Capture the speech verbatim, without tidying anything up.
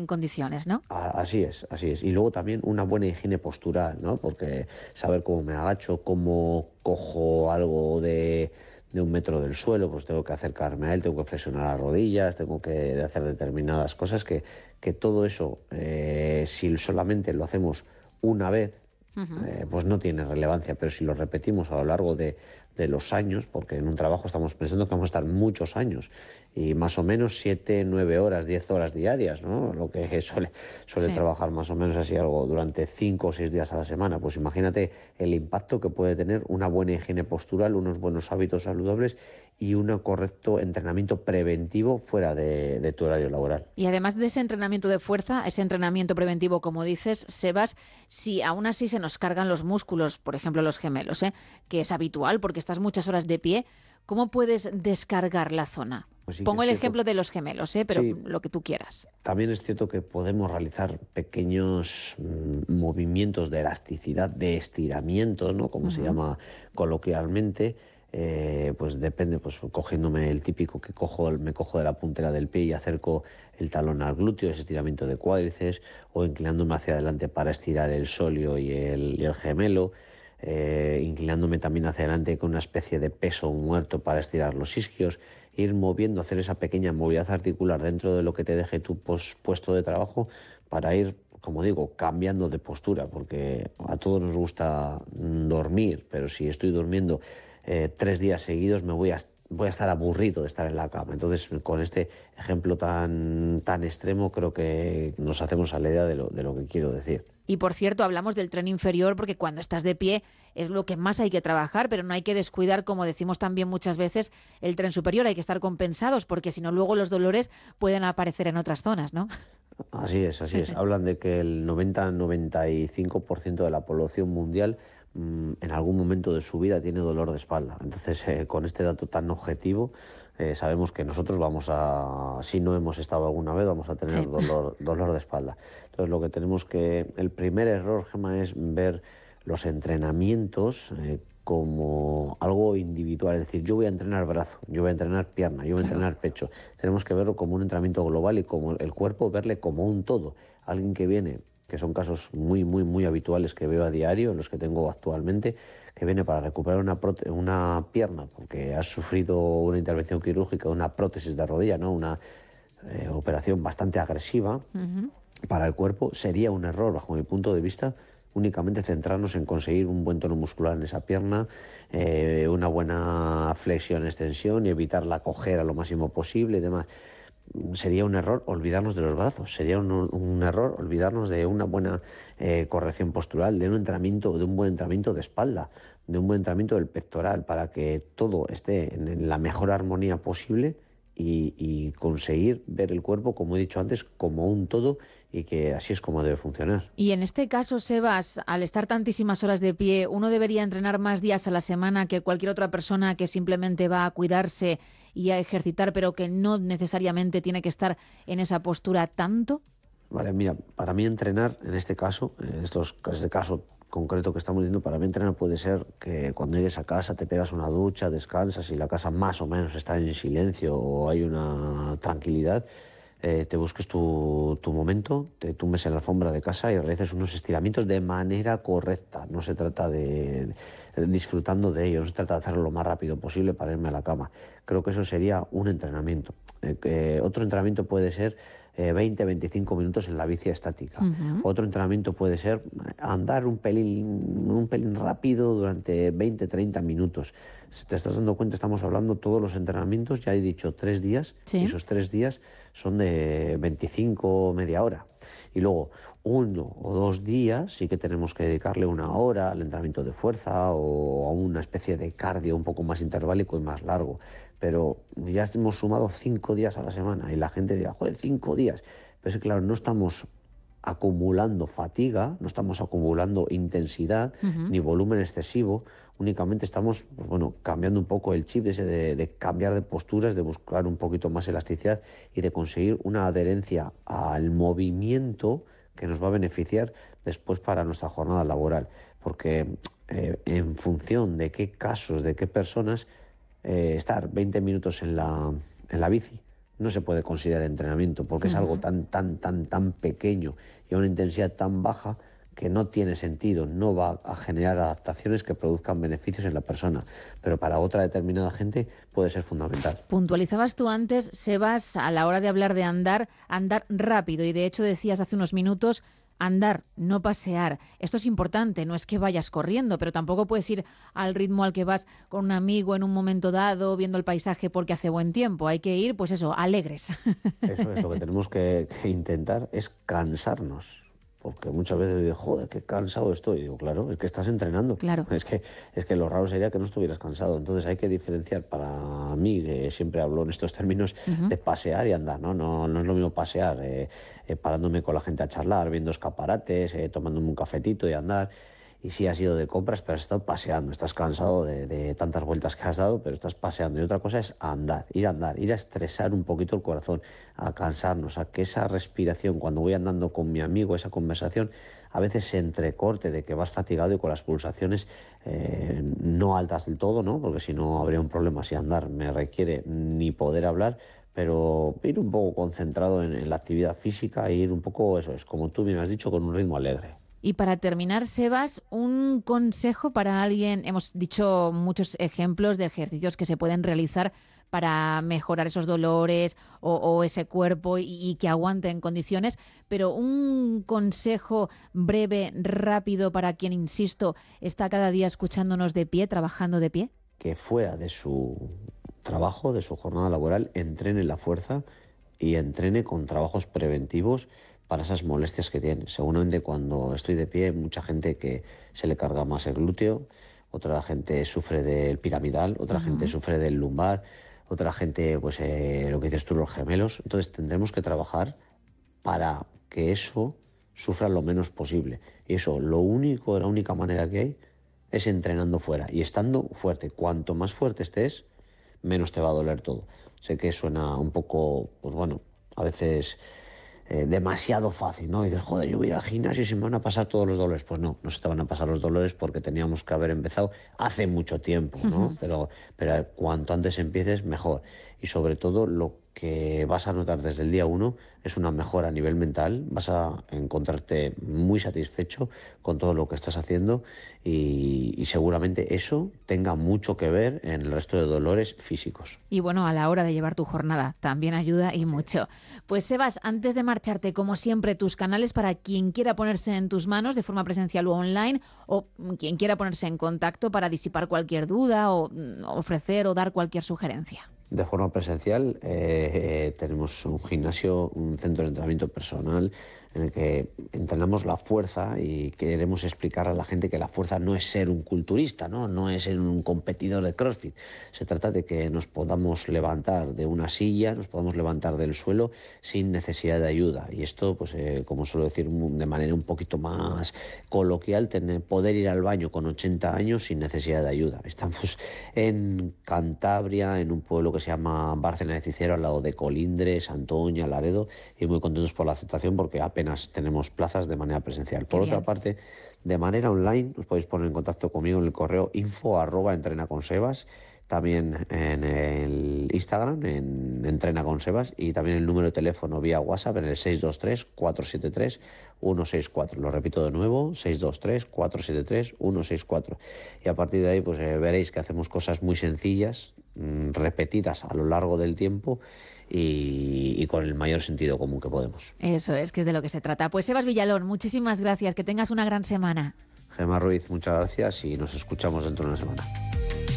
condiciones, ¿no? Así es, así es. Y luego también una buena higiene postural, ¿no? Porque saber cómo me agacho, cómo cojo algo de, de un metro del suelo, pues tengo que acercarme a él, tengo que flexionar las rodillas, tengo que hacer determinadas cosas que, que todo eso, eh, si solamente lo hacemos una vez, Uh-huh. eh, pues no tiene relevancia, pero si lo repetimos a lo largo de, de los años, porque en un trabajo estamos pensando que vamos a estar muchos años, y más o menos siete, nueve horas, diez horas diarias, ¿no? Lo que suele, suele Sí. trabajar más o menos así algo durante cinco o seis días a la semana. Pues imagínate el impacto que puede tener una buena higiene postural, unos buenos hábitos saludables y un correcto entrenamiento preventivo fuera de, de tu horario laboral. Y además de ese entrenamiento de fuerza, ese entrenamiento preventivo, como dices, Sebas, si aún así se nos cargan los músculos, por ejemplo los gemelos, ¿eh? que es habitual porque estás muchas horas de pie, ¿cómo puedes descargar la zona? Pues sí que Pongo es el cierto. ejemplo de los gemelos, ¿eh? pero Sí, lo que tú quieras. también es cierto que podemos realizar pequeños mmm, movimientos de elasticidad, de estiramiento, ¿no? Como uh-huh. se llama coloquialmente. Eh, pues depende, pues cogiéndome el típico que cojo, me cojo de la puntera del pie y acerco el talón al glúteo, ese estiramiento de cuádriceps, o inclinándome hacia adelante para estirar el sóleo y el, y el gemelo, eh, inclinándome también hacia adelante con una especie de peso muerto para estirar los isquios, ir moviendo, hacer esa pequeña movilidad articular dentro de lo que te deje tu puesto de trabajo para ir, como digo, cambiando de postura, porque a todos nos gusta dormir, pero si estoy durmiendo eh, tres días seguidos me voy a, voy a estar aburrido de estar en la cama. Entonces, con este ejemplo tan, tan extremo, creo que nos hacemos a la idea de lo, de lo que quiero decir. Y por cierto, hablamos del tren inferior porque cuando estás de pie es lo que más hay que trabajar, pero no hay que descuidar, como decimos también muchas veces, el tren superior. Hay que estar compensados porque si no luego los dolores pueden aparecer en otras zonas, ¿no? Así es, así es. Hablan de que el noventa a noventa y cinco por ciento de la población mundial mmm, en algún momento de su vida tiene dolor de espalda. Entonces, eh, con este dato tan objetivo, eh, sabemos que nosotros vamos a, si no hemos estado alguna vez, vamos a tener Sí. dolor, dolor de espalda. Entonces, lo que tenemos que, el primer error, Gemma, es ver los entrenamientos eh, como algo individual, es decir, yo voy a entrenar brazo, yo voy a entrenar pierna, yo voy a Claro. entrenar pecho. Tenemos que verlo como un entrenamiento global y como el cuerpo verle como un todo. Alguien que viene, que son casos muy, muy, muy habituales que veo a diario, los que tengo actualmente, que viene para recuperar una, prote- una pierna porque ha sufrido una intervención quirúrgica, una prótesis de rodilla, ¿no? Una eh, operación bastante agresiva Uh-huh. para el cuerpo, sería un error, bajo mi punto de vista, únicamente centrarnos en conseguir un buen tono muscular en esa pierna, eh, una buena flexión, extensión y evitar la cojera lo máximo posible y demás. Sería un error olvidarnos de los brazos, sería un, un error olvidarnos de una buena eh, corrección postural, de un entrenamiento, de un buen entrenamiento de espalda, de un buen entrenamiento del pectoral, para que todo esté en, en la mejor armonía posible y, y conseguir ver el cuerpo, como he dicho antes, como un todo y que así es como debe funcionar. Y en este caso, Sebas, al estar tantísimas horas de pie, ¿uno debería entrenar más días a la semana que cualquier otra persona que simplemente va a cuidarse y a ejercitar, pero que no necesariamente tiene que estar en esa postura tanto? Vale, mira, para mí entrenar, en este caso, en estos, este caso concreto que estamos viendo, para mí entrenar puede ser que cuando llegues a casa te pegas una ducha, descansas y la casa más o menos está en silencio o hay una tranquilidad, eh, te busques tu, tu momento, te tumbes en la alfombra de casa y realices unos estiramientos de manera correcta. No se trata de, de disfrutando de ello, no se trata de hacerlo lo más rápido posible para irme a la cama. Creo que eso sería un entrenamiento. Eh, que otro entrenamiento puede ser eh, veinte a veinticinco minutos en la bici estática. Uh-huh. Otro entrenamiento puede ser andar un pelín, un pelín rápido durante veinte a treinta minutos. Si te estás dando cuenta, estamos hablando todos los entrenamientos, ya he dicho tres días, Sí. y esos tres días son de veinticinco, media hora. Y luego uno o dos días sí que tenemos que dedicarle una hora al entrenamiento de fuerza o a una especie de cardio un poco más interválico y más largo. Pero ya hemos sumado cinco días a la semana y la gente dirá, joder, cinco días. Pero es que claro, no estamos acumulando fatiga, no estamos acumulando intensidad Uh-huh. ni volumen excesivo, únicamente estamos, pues bueno, cambiando un poco el chip ese de, de cambiar de posturas, de buscar un poquito más elasticidad y de conseguir una adherencia al movimiento que nos va a beneficiar después para nuestra jornada laboral. Porque eh, en función de qué casos, de qué personas, eh, estar veinte minutos en la, en la bici no se puede considerar entrenamiento, porque Uh-huh. es algo tan, tan, tan, tan pequeño y a una intensidad tan baja que no tiene sentido, no va a generar adaptaciones que produzcan beneficios en la persona, pero para otra determinada gente puede ser fundamental. Puntualizabas tú antes, Sebas, a la hora de hablar de andar, andar rápido, y de hecho decías hace unos minutos, andar, no pasear. Esto es importante, no es que vayas corriendo, pero tampoco puedes ir al ritmo al que vas con un amigo en un momento dado, viendo el paisaje porque hace buen tiempo. Hay que ir, pues eso, alegres. Eso es lo que tenemos que, que intentar, es cansarnos. Porque muchas veces digo, joder, qué cansado estoy. Y digo, claro, es que estás entrenando. Claro. Es que, es que lo raro sería que no estuvieras cansado. Entonces hay que diferenciar, para mí, que siempre hablo en estos términos, uh-huh. de pasear y andar, ¿no? No, no es lo mismo pasear eh, eh, parándome con la gente a charlar, viendo escaparates, eh, tomándome un cafetito y andar. Y sí, has ido de compras, pero has estado paseando. Estás cansado de, de tantas vueltas que has dado, pero estás paseando. Y otra cosa es andar, ir a andar, ir a estresar un poquito el corazón, a cansarnos, a que esa respiración, cuando voy andando con mi amigo, esa conversación, a veces se entrecorte de que vas fatigado y con las pulsaciones eh, no altas del todo, ¿no? Porque si no habría un problema. Si andar me requiere ni poder hablar, pero ir un poco concentrado en, en la actividad física e ir un poco, eso es, como tú bien has dicho, con un ritmo alegre. Y para terminar, Sebas, un consejo para alguien, hemos dicho muchos ejemplos de ejercicios que se pueden realizar para mejorar esos dolores o, o ese cuerpo y, y que aguante en condiciones, pero un consejo breve, rápido para quien, insisto, está cada día escuchándonos de pie, trabajando de pie. Que fuera de su trabajo, de su jornada laboral, entrene la fuerza y entrene con trabajos preventivos para esas molestias que tiene. Seguramente cuando estoy de pie, mucha gente que se le carga más el glúteo, otra gente sufre del piramidal, otra uh-huh. gente sufre del lumbar, otra gente, pues eh, lo que dices tú, los gemelos. Entonces tendremos que trabajar para que eso sufra lo menos posible. Y eso, lo único, la única manera que hay es entrenando fuera y estando fuerte. Cuanto más fuerte estés, menos te va a doler todo. Sé que suena un poco, pues bueno, a veces eh, demasiado fácil, ¿no? Y dices, joder, yo voy a ir al gimnasio y se me van a pasar todos los dolores. Pues no, no se te van a pasar los dolores porque teníamos que haber empezado hace mucho tiempo, ¿no? Uh-huh. Pero, pero cuanto antes empieces, mejor. Y sobre todo, lo que vas a notar desde el día uno es una mejora a nivel mental. Vas a encontrarte muy satisfecho con todo lo que estás haciendo y, y seguramente eso tenga mucho que ver en el resto de dolores físicos. Y bueno, a la hora de llevar tu jornada también ayuda y mucho. Pues Sebas, antes de marcharte, como siempre, tus canales para quien quiera ponerse en tus manos de forma presencial o online, o quien quiera ponerse en contacto para disipar cualquier duda o ofrecer o dar cualquier sugerencia. De forma presencial eh, eh, tenemos un gimnasio, un centro de entrenamiento personal en el que entrenamos la fuerza y queremos explicar a la gente que la fuerza no es ser un culturista, ¿no? No es ser un competidor de CrossFit. Se trata de que nos podamos levantar de una silla, nos podamos levantar del suelo sin necesidad de ayuda. Y esto, pues eh, como suelo decir de manera un poquito más coloquial, tener, poder ir al baño con ochenta años sin necesidad de ayuda. Estamos en Cantabria, en un pueblo que se llama Bárcena de Cicero, al lado de Colindres, Santoña, Laredo, y muy contentos por la aceptación porque apenas tenemos plazas de manera presencial. Por otra parte, de manera online, os podéis poner en contacto conmigo en el correo info arroba entrena con Sebas, también en el Instagram, en Entrena con Sebas, y también el número de teléfono vía WhatsApp en el seis dos tres, cuatro siete tres, uno seis cuatro. Lo repito de nuevo, seis dos tres, cuatro siete tres, uno seis cuatro. Y a partir de ahí pues eh, veréis que hacemos cosas muy sencillas, mmm, repetidas a lo largo del tiempo y, y con el mayor sentido común que podemos. Eso es, que es de lo que se trata. Pues Sebas Villalón, muchísimas gracias, que tengas una gran semana. Gemma Ruiz, muchas gracias y nos escuchamos dentro de una semana.